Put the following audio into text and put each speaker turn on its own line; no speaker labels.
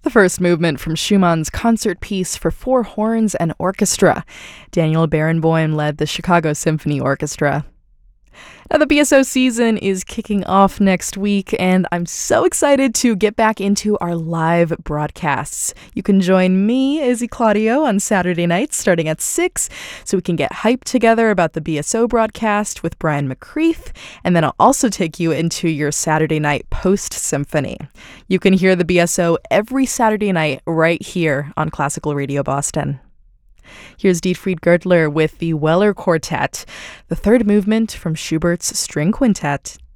the first movement from Schumann's concert piece for four horns and orchestra. Daniel Barenboim led the Chicago Symphony Orchestra. Now, the BSO season is kicking off next week, and I'm so excited to get back into our live broadcasts. You can join me, Izzy Claudio, on Saturday nights starting at 6, so we can get hyped together about the BSO broadcast with Brian McCreath, and then I'll also take you into your Saturday night post-symphony. You can hear the BSO every Saturday night right here on Classical Radio Boston. Here's Dietfried Gertler with the Weller Quartet, the third movement from Schubert's String Quintet.